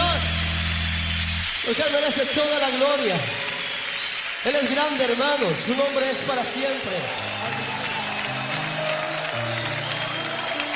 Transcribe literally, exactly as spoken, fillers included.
Dios, porque Él merece toda la gloria. Él es grande, hermanos, su nombre es para siempre.